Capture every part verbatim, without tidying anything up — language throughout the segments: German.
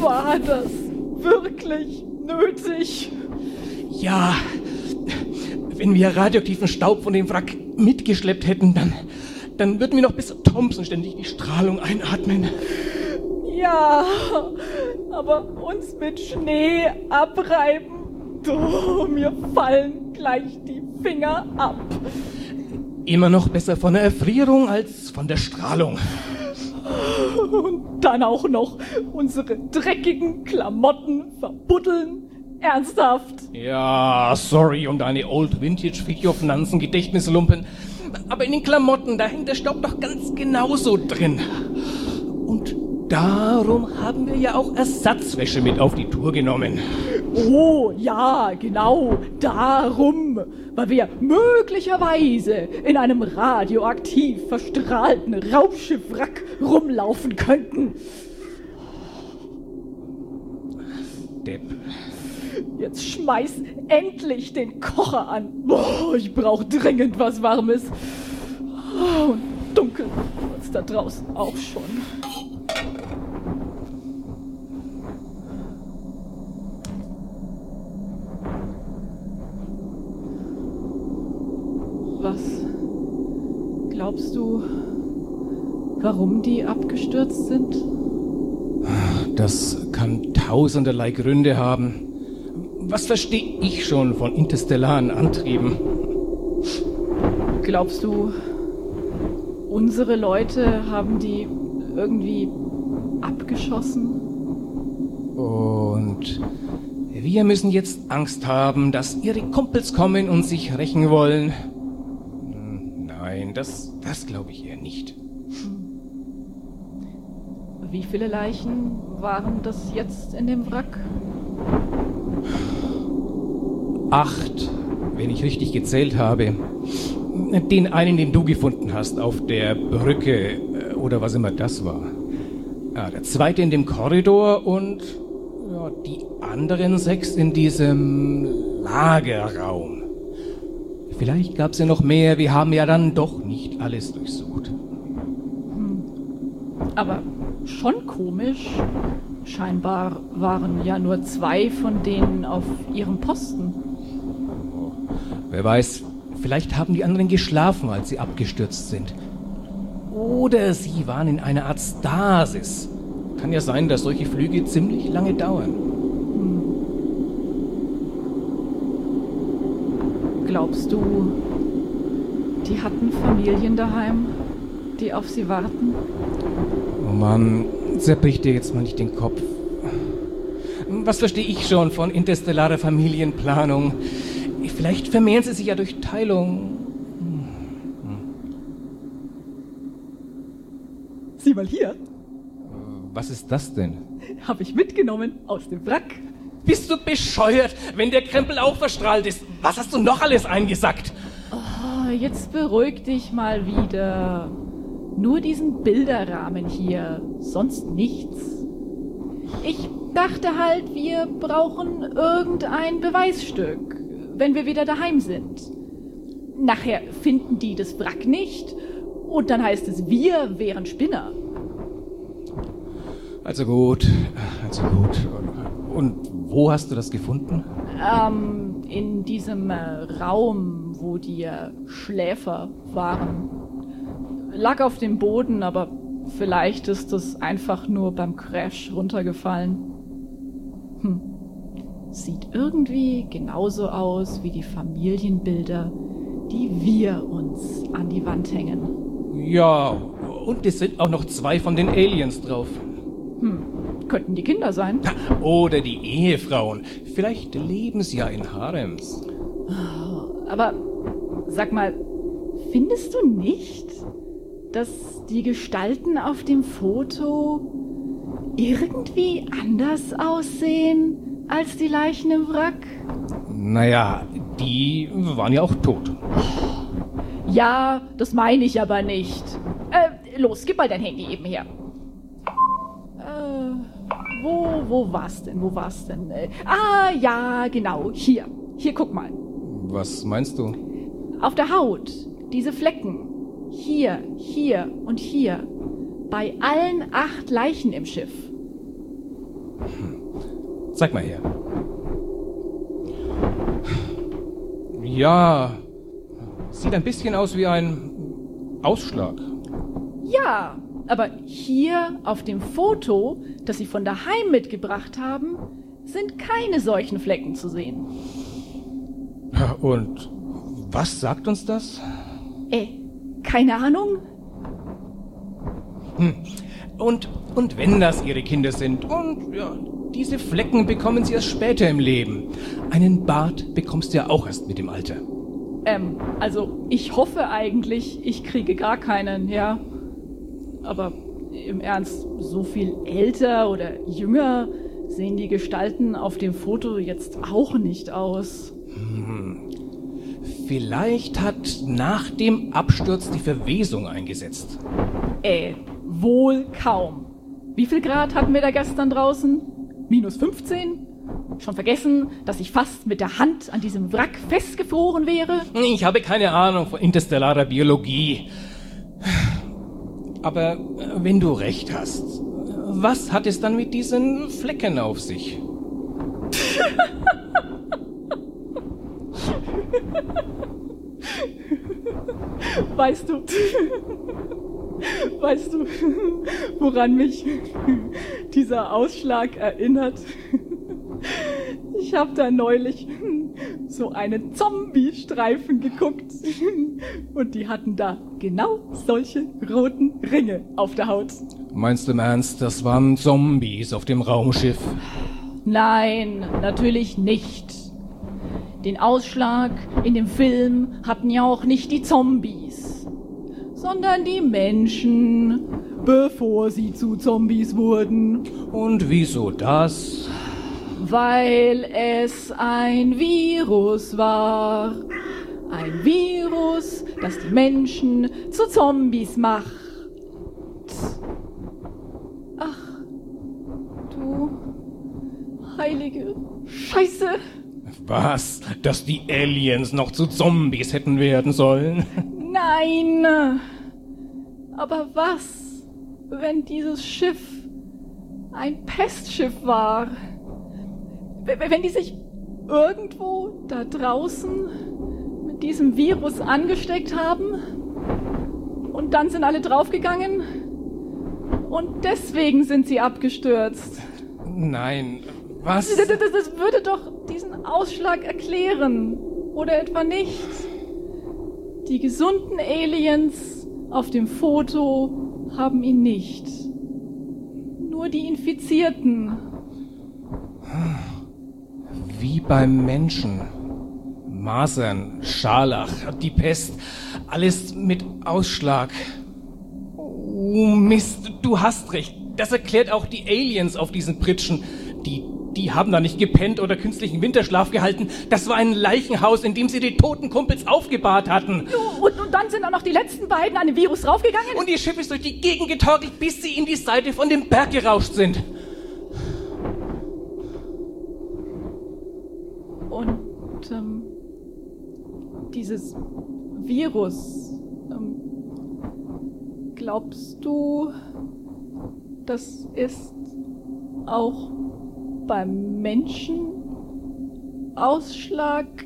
War das wirklich nötig? Ja, wenn wir radioaktiven Staub von dem Wrack mitgeschleppt hätten, dann, dann würden wir noch bis Thompson ständig die Strahlung einatmen. Ja, aber uns mit Schnee abreiben, oh, mir fallen gleich die Finger ab. Immer noch besser von der Erfrierung als von der Strahlung. Und dann auch noch unsere dreckigen Klamotten verbuddeln. Ernsthaft? Ja, sorry um deine Old Vintage Figurfinanzen Gedächtnislumpen. Aber in den Klamotten, da hängt der Staub doch ganz genauso drin. Und darum haben wir ja auch Ersatzwäsche mit auf die Tour genommen. Oh, ja, genau, darum. Weil wir möglicherweise in einem radioaktiv verstrahlten Raumschiffwrack rumlaufen könnten. Depp. Jetzt schmeiß endlich den Kocher an. Boah, ich brauche dringend was Warmes. Und dunkel wird's da draußen auch schon. Was glaubst du, warum die abgestürzt sind? Das kann tausenderlei Gründe haben. Was verstehe ich schon von interstellaren Antrieben? Glaubst du, unsere Leute haben die irgendwie abgeschossen? Und wir müssen jetzt Angst haben, dass ihre Kumpels kommen und sich rächen wollen. Nein, das, das glaube ich eher nicht. Wie viele Leichen waren das jetzt in dem Wrack? Acht, wenn ich richtig gezählt habe. Den einen, den du gefunden hast, auf der Brücke, oder was immer das war. Ja, der zweite in dem Korridor und ja, die anderen sechs in diesem Lagerraum. Vielleicht gab es ja noch mehr, wir haben ja dann doch nicht alles durchsucht. Hm. Aber schon komisch. Scheinbar waren ja nur zwei von denen auf ihrem Posten. Wer weiß, vielleicht haben die anderen geschlafen, als sie abgestürzt sind. Oder sie waren in einer Art Stasis. Kann ja sein, dass solche Flüge ziemlich lange dauern. Hm. Glaubst du, die hatten Familien daheim, die auf sie warten? Oh Mann, zerbrich dir jetzt mal nicht den Kopf. Was verstehe ich schon von interstellarer Familienplanung? Vielleicht vermehren sie sich ja durch Teilung. Sieh mal hier. Was ist das denn? Habe ich mitgenommen aus dem Wrack. Bist du bescheuert, wenn der Krempel auch verstrahlt ist? Was hast du noch alles eingesackt? Oh, jetzt beruhig dich mal wieder. Nur diesen Bilderrahmen hier, sonst nichts. Ich dachte halt, wir brauchen irgendein Beweisstück, wenn wir wieder daheim sind. Nachher finden die das Wrack nicht und dann heißt es, wir wären Spinner. Also gut, also gut. Und wo hast du das gefunden? Ähm, in diesem äh, Raum, wo die äh, Schläfer waren. Lag auf dem Boden, aber vielleicht ist es einfach nur beim Crash runtergefallen. Hm. Sieht irgendwie genauso aus wie die Familienbilder, die wir uns an die Wand hängen. Ja, und es sind auch noch zwei von den Aliens drauf. Hm. Könnten die Kinder sein. Oder die Ehefrauen. Vielleicht leben sie ja in Harems. Aber sag mal, findest du nicht, dass die Gestalten auf dem Foto irgendwie anders aussehen als die Leichen im Wrack? Naja, die waren ja auch tot. Ja, das meine ich aber nicht. Äh, los, gib mal dein Handy eben her. Äh, wo, wo war's denn, wo war's denn? Äh, ah, ja, genau, hier. Hier, guck mal. Was meinst du? Auf der Haut, diese Flecken. Hier, hier und hier. Bei allen acht Leichen im Schiff. Zeig mal her. Ja, sieht ein bisschen aus wie ein Ausschlag. Ja, aber hier auf dem Foto, das Sie von daheim mitgebracht haben, sind keine solchen Flecken zu sehen. Und was sagt uns das? Äh, keine Ahnung. Hm. Und, und wenn das Ihre Kinder sind und ja, diese Flecken bekommen sie erst später im Leben. Einen Bart bekommst du ja auch erst mit dem Alter. Ähm, also ich hoffe eigentlich, ich kriege gar keinen, ja. Aber im Ernst, so viel älter oder jünger sehen die Gestalten auf dem Foto jetzt auch nicht aus. Hm. Vielleicht hat nach dem Absturz die Verwesung eingesetzt. Äh, wohl kaum. Wie viel Grad hatten wir da gestern draußen? Minus fünfzehn? Schon vergessen, dass ich fast mit der Hand an diesem Wrack festgefroren wäre? Ich habe keine Ahnung von interstellarer Biologie. Aber wenn du recht hast, was hat es dann mit diesen Flecken auf sich? Weißt du, weißt du, woran mich dieser Ausschlag erinnert? Ich habe da neulich so einen Zombie-Streifen geguckt und die hatten da genau solche roten Ringe auf der Haut. Meinst du im Ernst, das waren Zombies auf dem Raumschiff? Nein, natürlich nicht. Den Ausschlag in dem Film hatten ja auch nicht die Zombies, sondern die Menschen, bevor sie zu Zombies wurden. Und wieso das? Weil es ein Virus war. Ein Virus, das die Menschen zu Zombies macht. Ach, du heilige Scheiße. Was? Dass die Aliens noch zu Zombies hätten werden sollen? Nein. Aber was, wenn dieses Schiff ein Pestschiff war? Wenn die sich irgendwo da draußen mit diesem Virus angesteckt haben und dann sind alle draufgegangen und deswegen sind sie abgestürzt. Nein, was? Das, das, das würde doch diesen Ausschlag erklären. Oder etwa nicht? Die gesunden Aliens auf dem Foto haben ihn nicht. Nur die Infizierten. Wie beim Menschen. Masern, Scharlach, die Pest, alles mit Ausschlag. Oh Mist, du hast recht. Das erklärt auch die Aliens auf diesen Pritschen. Die, die haben da nicht gepennt oder künstlichen Winterschlaf gehalten. Das war ein Leichenhaus, in dem sie die toten Kumpels aufgebahrt hatten. Und, und dann sind auch noch die letzten beiden an dem Virus draufgegangen? Und ihr Schiff ist durch die Gegend getorkelt, bis sie in die Seite von dem Berg gerauscht sind. Und ähm, dieses Virus, ähm, glaubst du, das ist auch beim Menschen ausschlaggebend?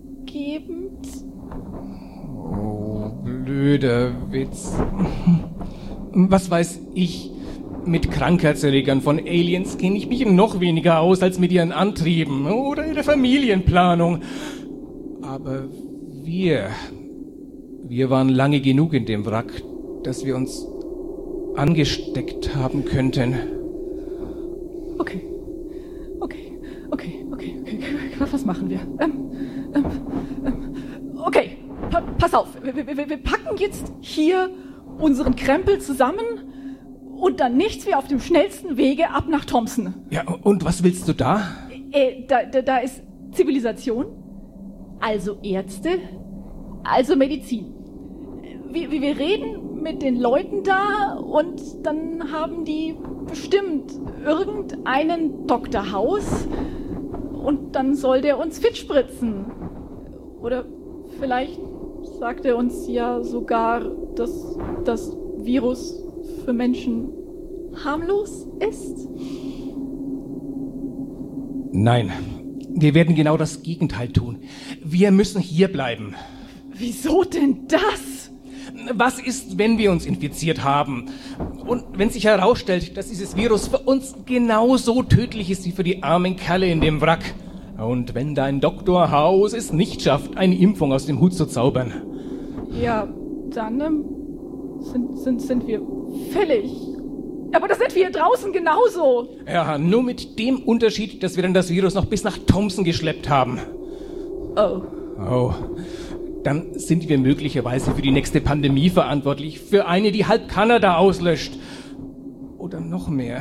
Oh, blöder Witz. Was weiß ich? Mit Krankheitserregern von Aliens kenne ich mich noch weniger aus als mit ihren Antrieben oder ihrer Familienplanung. Aber wir, wir waren lange genug in dem Wrack, dass wir uns angesteckt haben könnten. Okay, okay, okay, okay, okay, okay. Was machen wir? Ähm, ähm, ähm, okay, pa- pass auf, wir, wir, wir packen jetzt hier unseren Krempel zusammen und dann nichts wie auf dem schnellsten Wege ab nach Thompson. Ja, und was willst du da? Äh, da, da, da ist Zivilisation, also Ärzte, also Medizin. Wir, wir reden mit den Leuten da und dann haben die bestimmt irgendeinen Doktor House und dann soll der uns fit spritzen. Oder vielleicht sagt er uns ja sogar, dass das Virus für Menschen harmlos ist. Nein, wir werden genau das Gegenteil tun. Wir müssen hier bleiben. Wieso denn das? Was ist, wenn wir uns infiziert haben? Und wenn sich herausstellt, dass dieses Virus für uns genauso tödlich ist wie für die armen Kerle in dem Wrack? Und wenn dein Doktor House es nicht schafft, eine Impfung aus dem Hut zu zaubern? Ja, dann ähm, sind, sind, sind wir fällig. Aber das sind wir hier draußen genauso. Ja, nur mit dem Unterschied, dass wir dann das Virus noch bis nach Thompson geschleppt haben. Oh. Oh. Dann sind wir möglicherweise für die nächste Pandemie verantwortlich. Für eine, die halb Kanada auslöscht. Oder noch mehr.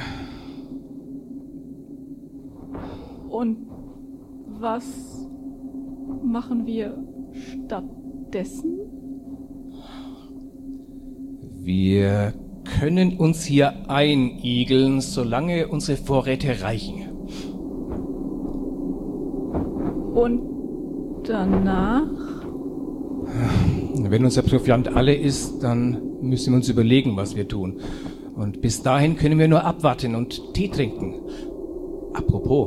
Und was machen wir stattdessen? Wir können uns hier einigeln, solange unsere Vorräte reichen. Und danach? Wenn unser Proviant alle ist, dann müssen wir uns überlegen, was wir tun. Und bis dahin können wir nur abwarten und Tee trinken. Apropos.